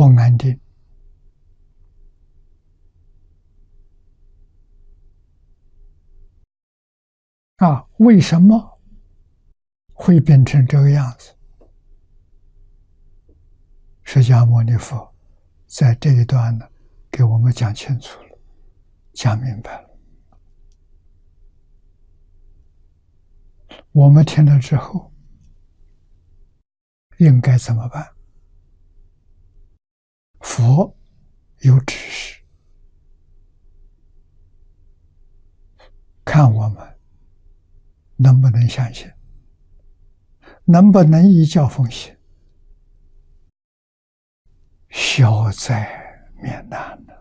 不安定。为什么会变成这个样子？释迦牟尼佛在这一段呢，给我们讲清楚了，讲明白了。我们听了之后，应该怎么办？佛有指示，看我们能不能相信，能不能依教奉行，消灾免难呢？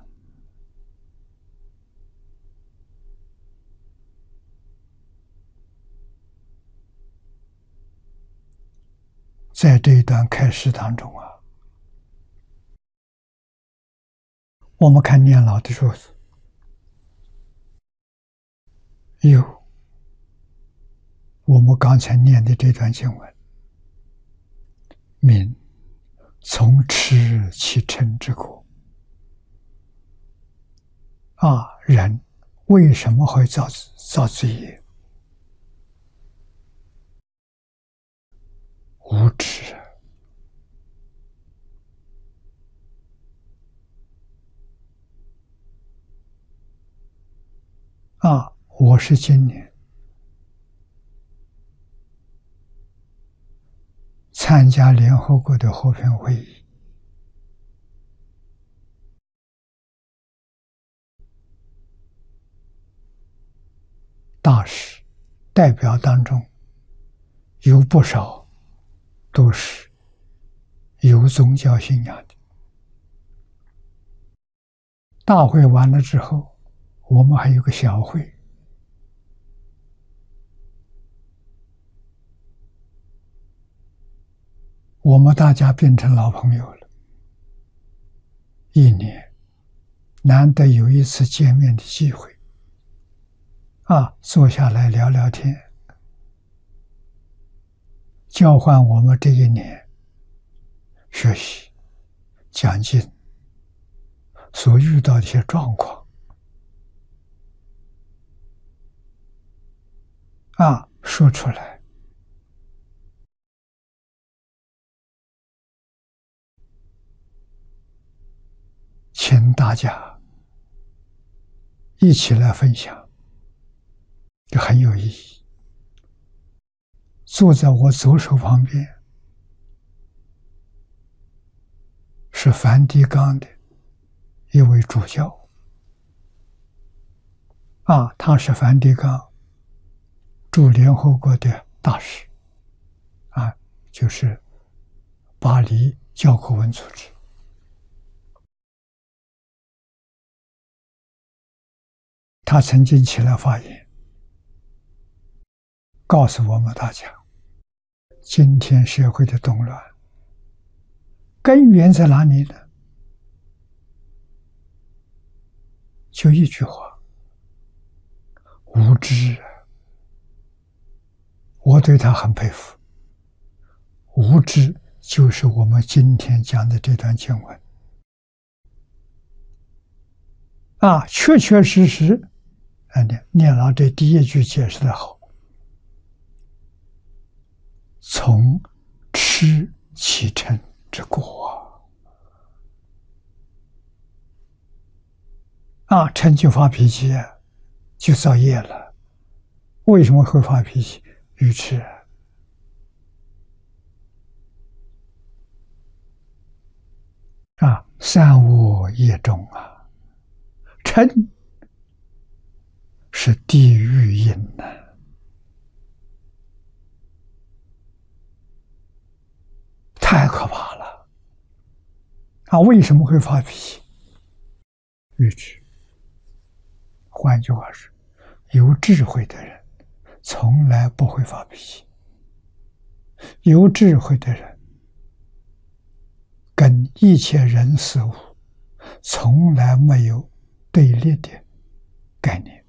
在这一段开示当中我们看念老的数字，有我们刚才念的这段经文，民从痴起嗔之果。人为什么会造罪业？无知。我是今年参加联合国的和平会议，大使代表当中有不少都是有宗教信仰的。大会完了之后，我们还有个小会，我们大家变成老朋友了。一年难得有一次见面的机会，坐下来聊聊天，交换我们这一年学习讲经所遇到的一些状况。说出来，请大家一起来分享，这很有意义。坐在我左手旁边是梵蒂冈的一位主教，他是梵蒂冈驻联合国的大使，就是巴黎教科文组织。他曾经起来发言，告诉我们大家，今天社会的动乱根源在哪里呢？就一句话：无知。我对他很佩服。无知就是我们今天讲的这段经文确确实实念老这第一句解释的好，从痴起嗔之果嗔就发脾气，就造业了。为什么会发脾气？愚痴。三恶业重嗔是地狱因太可怕了为什么会发脾气？愚痴。换句话说，有智慧的人从来不会发脾气，有智慧的人跟一切人事物从来没有对立的概念。